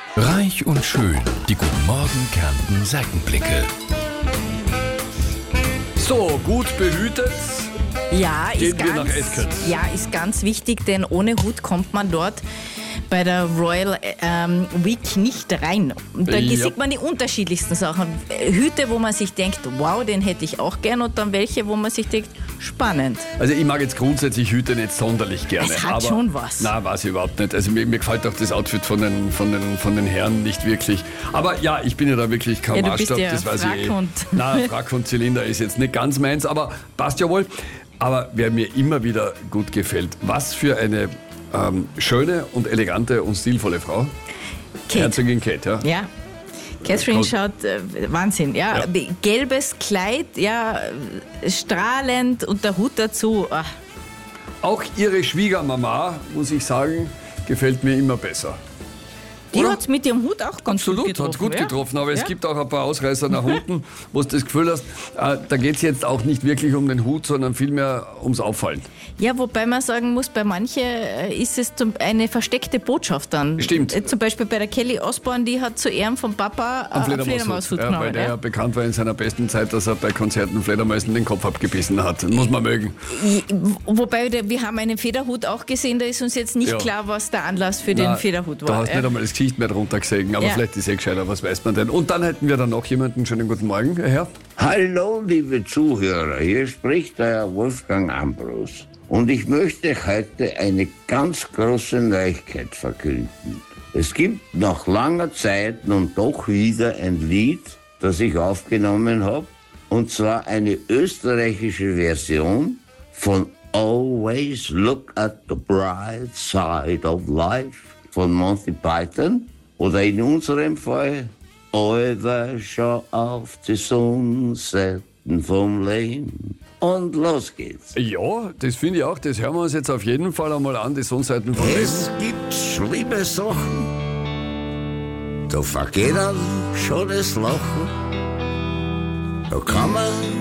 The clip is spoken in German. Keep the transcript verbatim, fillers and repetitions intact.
Reich und schön, die Guten Morgen Kärnten Seitenblicke. So, gut behütet. Ja, Gehen ist wir ganz, nach Eskert. ja, ist ganz wichtig, denn ohne Hut kommt man dort bei der Royal ähm, Week nicht rein. Und da Ja. sieht man die unterschiedlichsten Sachen. Hüte, wo man sich denkt, wow, den hätte ich auch gern, und dann welche, wo man sich denkt, spannend. Also ich mag jetzt grundsätzlich Hüte nicht sonderlich gerne. Es hat aber, schon was. Nein, weiß ich überhaupt nicht. Also mir, mir gefällt auch das Outfit von den, von, den, von den Herren nicht wirklich. Aber ja, ich bin ja da wirklich kein Ja, du bist Maßstab. ja das weiß Frack ich eh. und- Nein, Frack und Zylinder ist jetzt nicht ganz meins, aber passt ja wohl. Aber wer mir immer wieder gut gefällt, was für eine ähm, schöne und elegante und stilvolle Frau. Kate. Herzogin Kate, ja. Ja. Catherine Gott. schaut äh, Wahnsinn, ja. Ja. Gelbes Kleid, ja, äh, strahlend und der Hut dazu. Ah. Auch ihre Schwiegermama, muss ich sagen, gefällt mir immer besser. Die Oder? hat es mit ihrem Hut auch ganz Absolut, gut getroffen. hat gut ja? getroffen, aber es Ja. gibt auch ein paar Ausreißer nach unten, wo du das Gefühl hast, äh, da geht es jetzt auch nicht wirklich um den Hut, sondern vielmehr ums Auffallen. Ja, wobei man sagen muss, bei manchen äh, ist es zum, eine versteckte Botschaft dann. Stimmt. Äh, Zum Beispiel bei der Kelly Osbourne, die hat zu Ehren vom Papa äh, Am einen Fledermaushut, Fledermaushut ja, genommen. weil der ja. ja bekannt war in seiner besten Zeit, dass er bei Konzerten Fledermäusen den Kopf abgebissen hat. Muss man mögen. I- Wobei, der, wir haben einen Federhut auch gesehen, da ist uns jetzt nicht Ja. klar, was der Anlass für Na, den Federhut Da war. hast du ja. nicht einmal das Gesicht mehr drunter gesehen, aber Ja. vielleicht ist eh gescheiter, was weiß man denn. Und dann hätten wir dann noch jemanden. Schönen guten Morgen, Herr Herr. Hallo, liebe Zuhörer, hier spricht euer Wolfgang Ambros. Und ich möchte heute eine ganz große Neuigkeit verkünden. Es gibt nach langer Zeit nun doch wieder ein Lied, das ich aufgenommen habe. Und zwar eine österreichische Version von Always Look at the Bright Side of Life von Monty Python. Oder in unserem Fall Always schau auf die Sonnenseiten vom Leben. Und los geht's. Ja, das finde ich auch. Das hören wir uns jetzt auf jeden Fall einmal an, die Sonnenseiten von Leben. Es gibt schlimme Sachen, da vergeht dann schon das Lachen. Da kann man